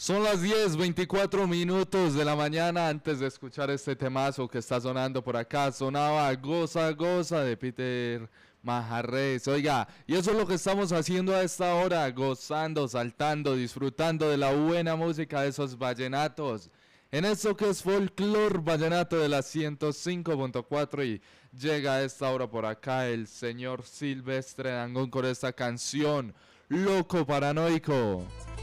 Son las 10:24 de la mañana. Antes de escuchar este temazo que está sonando por acá, sonaba Goza Goza de Peter Majarres. Oiga, y eso es lo que estamos haciendo a esta hora, gozando, saltando, disfrutando de la buena música de esos vallenatos. En esto que es Folklore Vallenato de la 105.4, y llega a esta hora por acá el señor Silvestre Dangond con esta canción, Loco Paranoico.